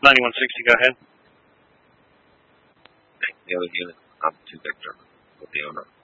9160, go ahead. The other unit, I'm 2 Victor with the owner.